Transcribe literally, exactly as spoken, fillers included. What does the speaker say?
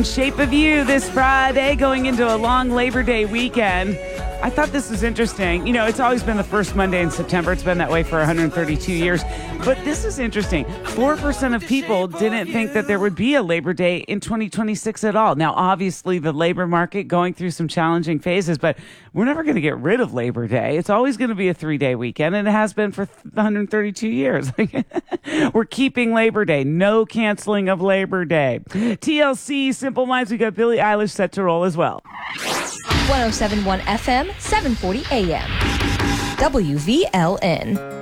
Shape of You this Friday, going into a long Labor Day weekend. I thought this was interesting. You know, it's always been the first Monday in September. It's been that way for one hundred thirty-two years. But this is interesting. four percent of people didn't think that there would be a Labor Day in twenty twenty-six at all. Now, obviously, the labor market going through some challenging phases, but we're never going to get rid of Labor Day. It's always going to be a three-day weekend, and it has been for one hundred thirty-two years. We're keeping Labor Day. No canceling of Labor Day. T L C, Simple Minds, we got Billie Eilish set to roll as well. one oh seven point one F M, seven forty A M. W V L N.